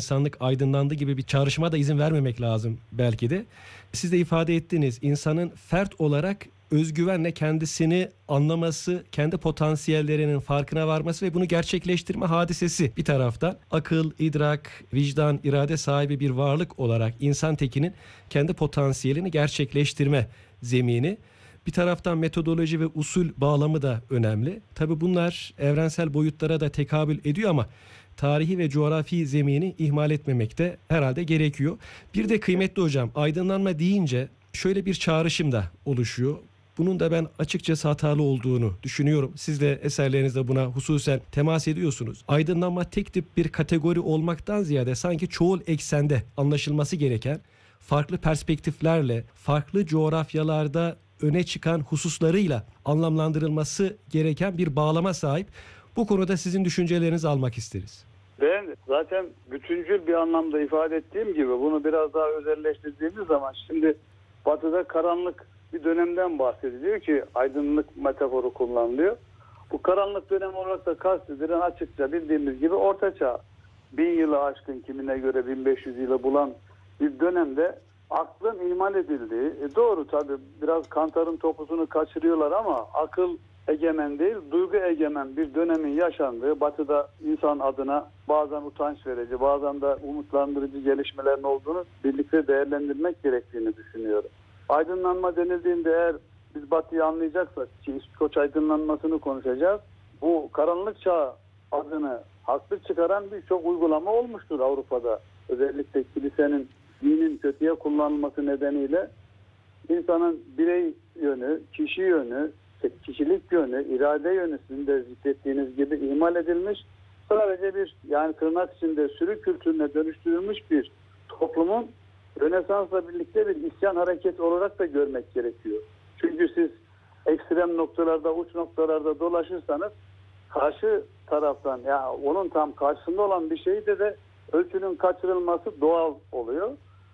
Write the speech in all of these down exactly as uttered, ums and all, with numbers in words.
insanlık aydınlandı gibi bir çağrışıma da izin vermemek lazım belki de. Siz de ifade ettiniz, insanın fert olarak özgüvenle kendisini anlaması, kendi potansiyellerinin farkına varması ve bunu gerçekleştirme hadisesi bir taraftan. Akıl, idrak, vicdan, irade sahibi bir varlık olarak insan tekinin kendi potansiyelini gerçekleştirme zemini. Bir taraftan metodoloji ve usul bağlamı da önemli. Tabii bunlar evrensel boyutlara da tekabül ediyor ama tarihi ve coğrafi zemini ihmal etmemek de herhalde gerekiyor. Bir de kıymetli hocam, aydınlanma deyince şöyle bir çağrışım da oluşuyor. Bunun da ben açıkçası hatalı olduğunu düşünüyorum. Siz de eserlerinizde buna hususen temas ediyorsunuz. Aydınlanma tek tip bir kategori olmaktan ziyade sanki çoğul eksende anlaşılması gereken, farklı perspektiflerle, farklı coğrafyalarda öne çıkan hususlarıyla anlamlandırılması gereken bir bağlama sahip. Bu konuda sizin düşüncelerinizi almak isteriz. Ben zaten bütüncül bir anlamda ifade ettiğim gibi bunu biraz daha özelleştirdiğimiz zaman şimdi Batı'da karanlık bir dönemden bahsediliyor ki aydınlık metaforu kullanılıyor. Bu karanlık dönem olarak da kastedilen açıkça bildiğimiz gibi Orta Çağ. Bin yılı aşkın, kimine göre bin beş yüz yılı bulan bir dönemde aklın ihmal edildiği, e doğru tabii biraz kantarın topuzunu kaçırıyorlar ama akıl egemen değil, duygu egemen bir dönemin yaşandığı, Batı'da insan adına bazen utanç verici, bazen de umutlandırıcı gelişmelerin olduğunu birlikte değerlendirmek gerektiğini düşünüyorum. Aydınlanma denildiğinde eğer biz Batı'yı anlayacaksak, ki İskoç aydınlanmasını konuşacağız, bu karanlık çağ adını haklı çıkaran birçok uygulama olmuştur Avrupa'da. Özellikle kilisenin, dinin kötüye kullanılması nedeniyle insanın birey yönü, kişi yönü, kişilik yönü, irade yönü sizin de zikrettiğiniz gibi ihmal edilmiş. Sadece bir, yani tırnak içinde sürü kültürüne dönüştürülmüş bir toplumun Rönesans'la birlikte bir isyan hareketi olarak da görmek gerekiyor. Çünkü siz ekstrem noktalarda, uç noktalarda dolaşırsanız karşı taraftan, ya yani onun tam karşısında olan bir şeyde de ölçünün kaçırılması doğal oluyor.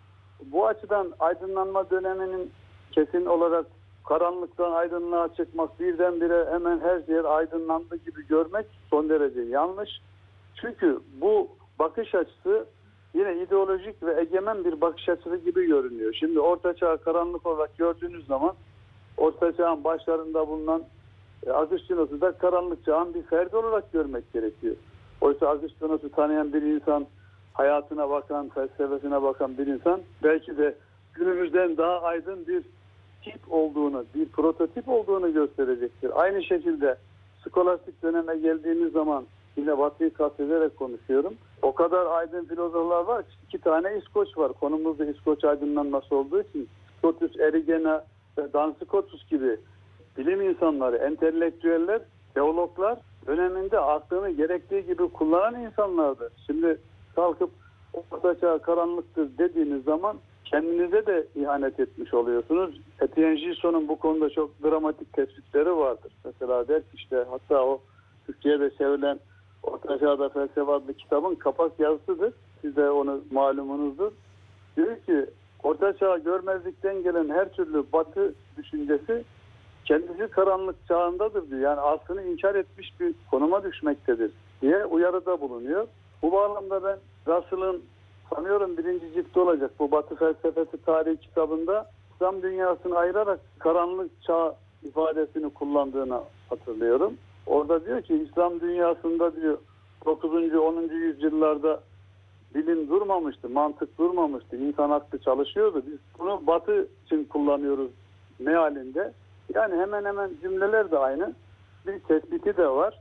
Bu açıdan aydınlanma döneminin kesin olarak karanlıktan aydınlığa çıkmak, birdenbire hemen her yer aydınlandı gibi görmek son derece yanlış. Çünkü bu bakış açısı yine ideolojik ve egemen bir bakış açısı gibi görünüyor. Şimdi Orta Çağ karanlık olarak gördüğünüz zaman Orta Çağ'ın başlarında bulunan e, Agustinus'u da karanlık çağın bir ferdi olarak görmek gerekiyor. Oysa Agustinus'u tanıyan bir insan, hayatına bakan, felsefesine bakan bir insan belki de günümüzden daha aydın bir tip olduğunu, bir prototip olduğunu gösterecektir. Aynı şekilde skolastik döneme geldiğimiz zaman yine Batı'yı kastederek konuşuyorum. O kadar aydın filozoflar var ki iki tane İskoç var. Konumuzda İskoç aydınlanması olduğu için Scotus Erigena ve Dan Scotus gibi bilim insanları, entelektüeller, teologlar döneminde aklını gerektiği gibi kullanan insanlardı. Şimdi kalkıp Orta Çağ karanlıktır dediğiniz zaman kendinize de ihanet etmiş oluyorsunuz. Etienne Gilson'un bu konuda çok dramatik tespitleri vardır. Mesela der ki işte, hatta o Türkiye'de sevilen Orta Çağ'da Felsefe adlı kitabın kapak yazısıdır. Siz de onu malumunuzdur. Diyor ki Orta Çağ görmezlikten gelen her türlü batı düşüncesi kendisi karanlık çağındadır diyor. Yani aslını inkar etmiş bir konuma düşmektedir diye uyarıda bulunuyor. Bu bağlamda ben Russell'ın sanıyorum birinci ciltte olacak bu Batı Felsefesi Tarihi kitabında İslam dünyasını ayırarak karanlık çağ ifadesini kullandığını hatırlıyorum. Orada diyor ki İslam dünyasında diyor dokuzuncu onuncu yüzyıllarda bilim durmamıştı, mantık durmamıştı, insan aklı çalışıyordu. Biz bunu Batı için kullanıyoruz mealinde. Yani hemen hemen cümleler de aynı. Bir tespiti de var.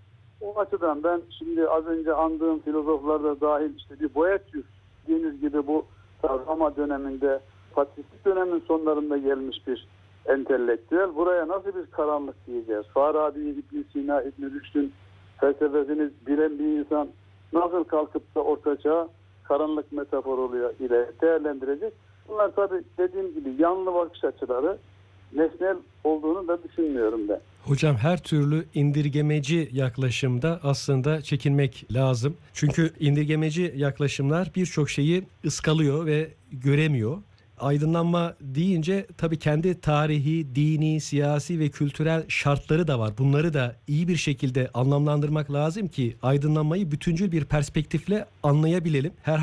O açıdan ben şimdi az önce andığım filozoflarda dahil işte bir Boethius dediğiniz gibi bu Roma döneminde, patristik dönemin sonlarında gelmiş bir entelektüel. Buraya nasıl bir karanlık diyeceğiz? Farabi, İbn Sina, İbn Rüşd'ün felsefesini bilen bir insan nasıl kalkıp da Orta Çağ karanlık metafor oluyor ile değerlendirecek? Bunlar tabii dediğim gibi yanlı bakış açıları, nesnel olduğunu da düşünmüyorum ben. Hocam her türlü indirgemeci yaklaşımda aslında çekinmek lazım. Çünkü indirgemeci yaklaşımlar birçok şeyi ıskalıyor ve göremiyor. Aydınlanma deyince tabii kendi tarihi, dini, siyasi ve kültürel şartları da var. Bunları da iyi bir şekilde anlamlandırmak lazım ki aydınlanmayı bütüncül bir perspektifle anlayabilelim. Her